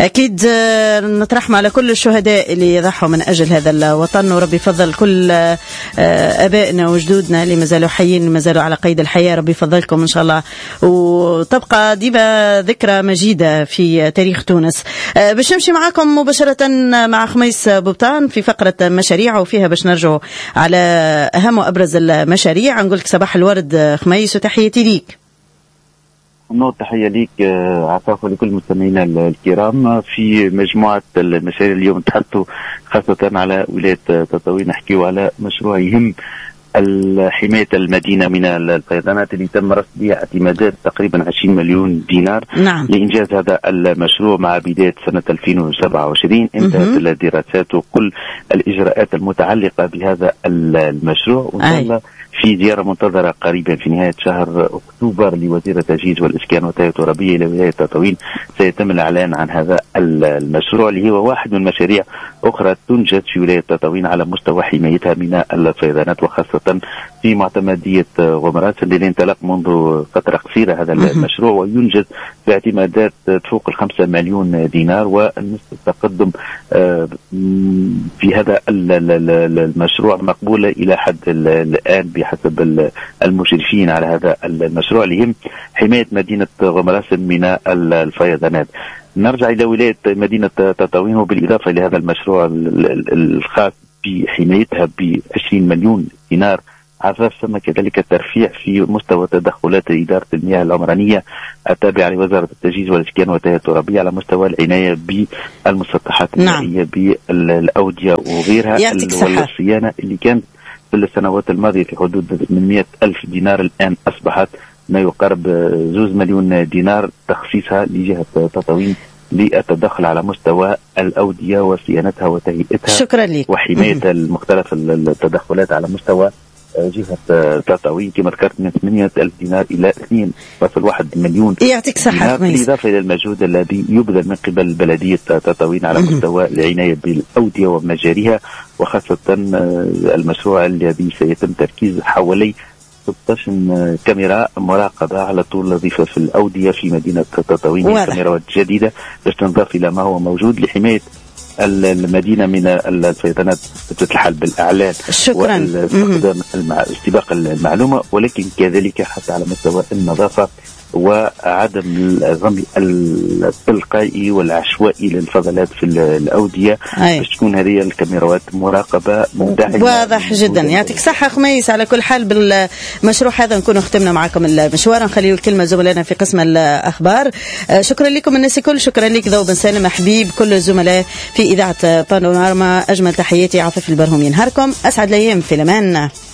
أكيد نترحم على كل الشهداء اللي ضحوا من أجل هذا الوطن، وربي يفضل كل أبائنا وجدودنا اللي ما زالوا حيين ما زالوا على قيد الحياة. ربي يفضلكم إن شاء الله، وتبقى ديما ذكرى مجيدة في تاريخ تونس. باش نمشي معكم مباشرة مع خميس بوبطان في فقرة مشاريع، وفيها باش نرجعوا على أهم وأبرز المشاريع. نقول لك صباح الورد خميس وتحياتي ليك. تحية ليك عفاف ولكل مستمعينا الكرام. في مجموعة المشاريع اليوم تحدثوا خاصة على ولاية تطاوين، نحكيوا على مشروع يهم حماية المدينة من الفيضانات اللي تم رصد بها اعتمادات تقريبا 20 مليون دينار. نعم. لإنجاز هذا المشروع مع بداية سنة 2027 انتهت الدراسات وكل الإجراءات المتعلقة بهذا المشروع، وإن شاء الله في زيارة منتظرة قريبا في نهاية شهر أكتوبر لوزير التجهيز والإسكان والتنمية الترابية إلى ولاية تطاوين سيتم الإعلان عن هذا المشروع، اللي هو واحد من مشاريع أخرى تنجز في ولاية تطاوين على مستوى حمايتها من الفيضانات، وخاصة في معتمدية غمراس اللي انطلق منذ فترة قصيرة هذا المشروع، وينجز باعتمادات تفوق 5 مليون دينار. ونسبة التقدم في هذا المشروع مقبولة إلى حد الآن بحسب المشرفين على هذا المشروع اللي يهم حماية مدينة غمراس من الفيضانات. نرجع إلى ولاية مدينة تطاوين، وبالإضافة إلى هذا المشروع الخاص بحمايتها ب20 مليون دينار عفاف، ثم كذلك الترفيع في مستوى تدخلات إدارة المياه العمرانية التابعة لوزارة التجهيز والإسكان والتنمية الترابية على مستوى العناية بالمسطحات المائية بالأودية وغيرها، والصيانة اللي كانت في السنوات الماضية في حدود 800 ألف دينار الآن أصبحت ما يقارب 2 مليون دينار، تخصيصها لجهة تطاوين للتدخل على مستوى الأودية وصيانتها وتهيئتها. شكرا لك. وحماية المختلف التدخلات على مستوى جهة تطاوين كما ذكرت من 800 ألف دينار إلى 2.1 مليون. يعطيك صحة. بالإضافة إلى المجهود الذي يبذل من قبل بلدية تطاوين على مستوى العناية بالأودية ومجاريها، وخاصة المشروع الذي سيتم تركيز حوالي 16 كاميرا مراقبة على طول ضفاف في الأودية في مدينة تطاوين، كاميرات جديدة باش تنضاف إلى ما هو موجود لحماية المدينة من الفيضانات تتحل بالأعلان. شكرا. واستباق المعلومة، ولكن كذلك حتى على مستوى النظافة وعدم الرمي التلقائي والعشوائي للفضلات في الأودية، باش تكون هذه الكاميرات مراقبة مدعمة. واضح جدا. يعطيك صحة خميس. على كل حال بالمشروع هذا نكون ختمنا معكم المشوار، نخلي الكلمة زملائنا في قسم الأخبار. شكرا لكم الناس الكل، شكرا لك ذوب بن سالم حبيب، كل الزملاء في إذاعة بانورما، أجمل تحياتي عفاف البرهومي. نهاركم أسعد الأيام، في الأمان.